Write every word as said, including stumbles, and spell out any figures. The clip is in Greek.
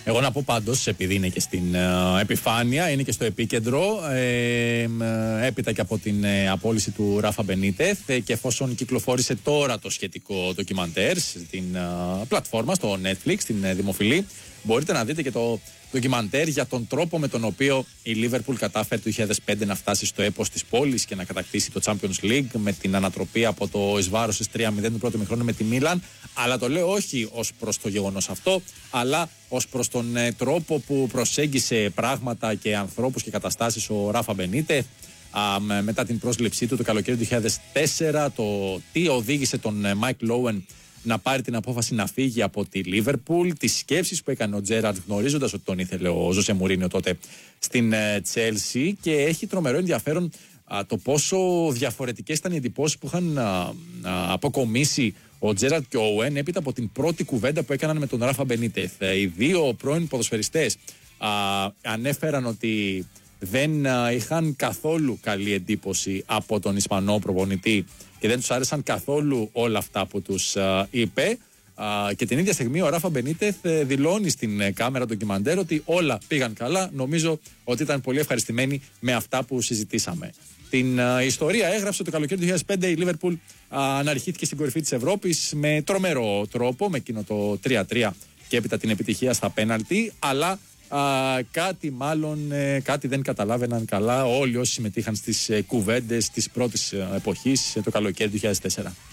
Εγώ να πω πάντως, επειδή είναι και στην ε, επιφάνεια, είναι και στο επίκεντρο, ε, ε, έπειτα και από την ε, απόλυση του Ράφα Μπενίτεθ, ε, και εφόσον κυκλοφόρησε τώρα το σχετικό ντοκιμαντέρ στην ε, πλατφόρμα, στο Netflix, στην ε, δημοφιλή, μπορείτε να δείτε και το ντοκιμαντέρ για τον τρόπο με τον οποίο η Liverpool κατάφερε το δύο χιλιάδες πέντε να φτάσει στο έπος της πόλης και να κατακτήσει το Champions League, με την ανατροπή από το εις βάρος της τρία μηδέν του πρώτου ημιχρόνου με τη Μίλαν. Αλλά το λέω όχι ως προς το γεγονός αυτό, αλλά ως προς τον ε, τρόπο που προσέγγισε πράγματα και ανθρώπους και καταστάσεις ο Ράφα Μπενίτεθ μετά την πρόσληψή του το καλοκαίρι του δύο χιλιάδες τέσσερα, το τι οδήγησε τον Μάικ Λόουεν να πάρει την απόφαση να φύγει από τη Λίβερπουλ, τις σκέψεις που έκανε ο Τζέραρντ γνωρίζοντας ότι τον ήθελε ο Ζωσέ Μουρίνιο τότε στην Τσέλσι, και έχει τρομερό ενδιαφέρον α, το πόσο διαφορετικές ήταν οι εντυπώσεις που είχαν α, α, αποκομίσει ο Τζέραρντ και ο Οουέν έπειτα από την πρώτη κουβέντα που έκαναν με τον Ράφα Μπενίτεθ. Οι δύο πρώην ποδοσφαιριστές α, ανέφεραν ότι δεν α, είχαν καθόλου καλή εντύπωση από τον Ισπανό προπονητή και δεν τους άρεσαν καθόλου όλα αυτά που τους α, είπε, α, και την ίδια στιγμή ο Ράφα Μπενίτεθ δηλώνει στην ε, κάμερα του ντοκιμαντέρ ότι όλα πήγαν καλά. Νομίζω ότι ήταν πολύ ευχαριστημένοι με αυτά που συζητήσαμε. Την α, ιστορία έγραψε το καλοκαίρι του δύο χιλιάδες πέντε η Λίβερπουλ, αναρριχήθηκε στην κορυφή της Ευρώπης με τρομερό τρόπο, με εκείνο το τρία τρία και έπειτα την επιτυχία στα πέναλτι, αλλά Α, κάτι μάλλον, ε, κάτι δεν καταλάβαιναν καλά όλοι όσοι συμμετείχαν στις ε, κουβέντες της πρώτης ε, εποχής ε, το καλοκαίρι του δύο χιλιάδες τέσσερα.